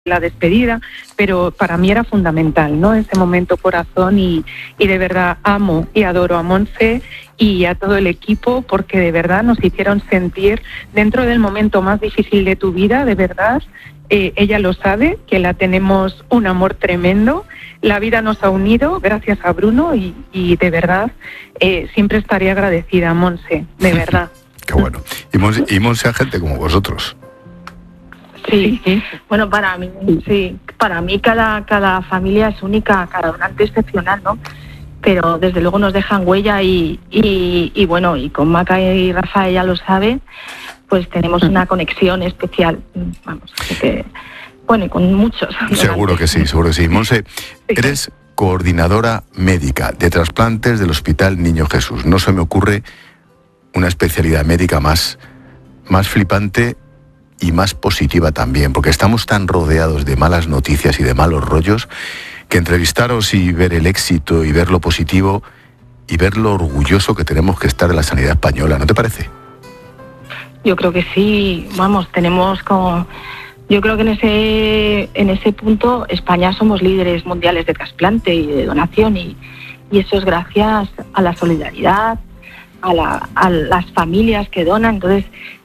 la despedida, pero para mí era fundamental, ¿no? Ese momento corazón y de verdad amo y adoro a Montse y a todo el equipo porque de verdad nos hicieron sentir dentro del momento más difícil de tu vida, de verdad. Ella lo sabe, que la tenemos un amor tremendo. La vida nos ha unido gracias a Bruno y de verdad siempre estaré agradecida a Montse, de verdad. Qué bueno. Y Montse a gente como vosotros. Sí, bueno, para mí cada familia es única, cada donante excepcional, ¿no? Pero desde luego nos dejan huella y bueno, y con Maca y Rafa ella lo sabe, pues tenemos una conexión especial, vamos, que, bueno, y con muchos. Seguro que sí. Montse, eres coordinadora médica de trasplantes del Hospital Niño Jesús. No se me ocurre una especialidad médica más flipante y más positiva también, porque estamos tan rodeados de malas noticias y de malos rollos que entrevistaros y ver el éxito y ver lo positivo y ver lo orgulloso que tenemos que estar de la sanidad española, ¿no te parece? Yo creo que sí, vamos, yo creo que en ese punto España somos líderes mundiales de trasplante y de donación y eso es gracias a la solidaridad, a las familias que donan. Entonces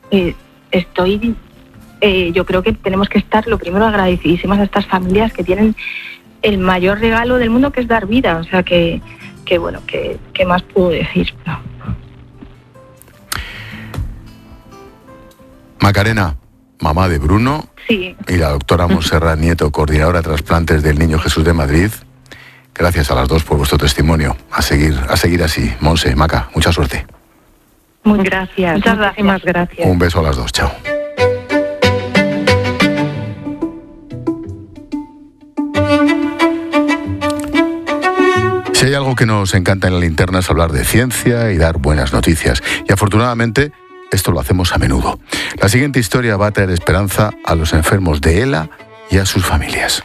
yo creo que tenemos que estar lo primero agradecidísimas a estas familias que tienen el mayor regalo del mundo, que es dar vida. O sea que bueno, ¿qué más puedo decir? Macarena, mamá de Bruno, sí, y la doctora Montserrat Nieto, coordinadora de trasplantes del Niño Jesús de Madrid. Gracias a las dos por vuestro testimonio. A seguir así. Montse, Maca, mucha suerte. Muy gracias. Muchísimas gracias. Un beso a las dos. Chao. Si hay algo que nos encanta en la linterna es hablar de ciencia y dar buenas noticias. Y afortunadamente esto lo hacemos a menudo. La siguiente historia va a traer esperanza a los enfermos de ELA y a sus familias.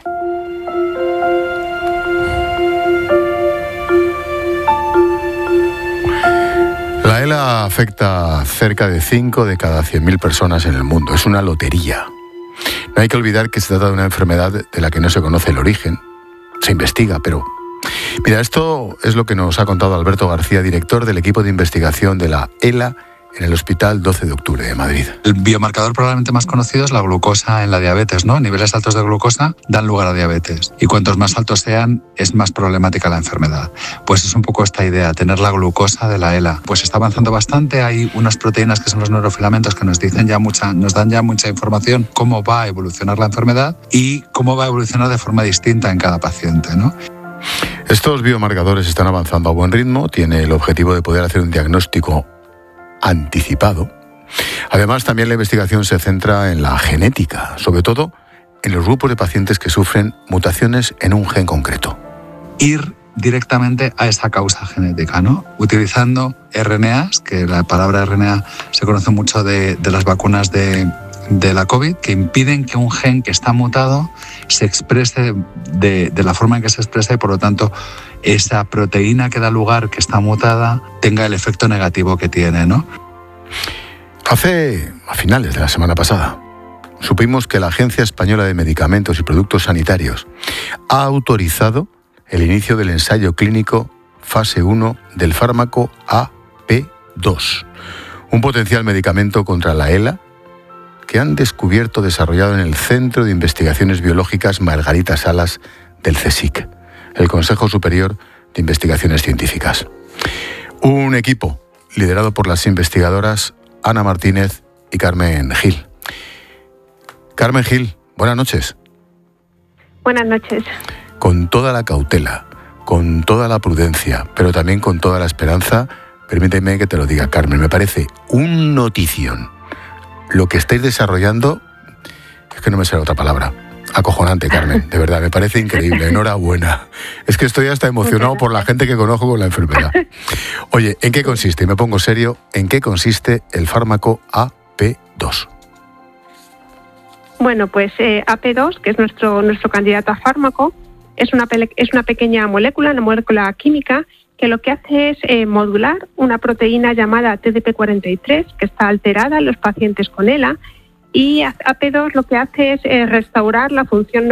La ELA afecta a cerca de 5 de cada 100.000 personas en el mundo. Es una lotería. No hay que olvidar que se trata de una enfermedad de la que no se conoce el origen. Se investiga, pero... Mira, esto es lo que nos ha contado Alberto García, director del equipo de investigación de la ELA en el Hospital 12 de Octubre de Madrid. El biomarcador probablemente más conocido es la glucosa en la diabetes, ¿no? Niveles altos de glucosa dan lugar a diabetes y cuantos más altos sean, es más problemática la enfermedad. Pues es un poco esta idea, tener la glucosa de la ELA. Pues está avanzando bastante, hay unas proteínas que son los neurofilamentos que nos dan ya mucha información cómo va a evolucionar la enfermedad y cómo va a evolucionar de forma distinta en cada paciente, ¿no? Estos biomarcadores están avanzando a buen ritmo, tiene el objetivo de poder hacer un diagnóstico anticipado. Además, también la investigación se centra en la genética, sobre todo en los grupos de pacientes que sufren mutaciones en un gen concreto. Ir directamente a esa causa genética, ¿no? Utilizando RNAs, que la palabra RNA se conoce mucho de las vacunas de la COVID, que impiden que un gen que está mutado se exprese de la forma en que se expresa y por lo tanto esa proteína que da lugar, que está mutada, tenga el efecto negativo que tiene, ¿no? A finales de la semana pasada, supimos que la Agencia Española de Medicamentos y Productos Sanitarios ha autorizado el inicio del ensayo clínico fase 1 del fármaco AP2, un potencial medicamento contra la ELA que han desarrollado en el Centro de Investigaciones Biológicas Margarita Salas del CSIC, el Consejo Superior de Investigaciones Científicas. Un equipo liderado por las investigadoras Ana Martínez y Carmen Gil. Carmen Gil, buenas noches. Buenas noches. Con toda la cautela, con toda la prudencia, pero también con toda la esperanza, permíteme que te lo diga, Carmen, me parece un notición. Lo que estáis desarrollando, es que no me sale otra palabra, acojonante, Carmen, de verdad, me parece increíble, enhorabuena. Es que estoy hasta emocionado por la gente que conozco con la enfermedad. Oye, ¿en qué consiste? Y me pongo serio, ¿en qué consiste el fármaco AP2? Bueno, pues AP2, que es nuestro candidato a fármaco, es una pequeña molécula, una molécula química, que lo que hace es modular una proteína llamada TDP43, que está alterada en los pacientes con ELA, y AP2 lo que hace es restaurar la función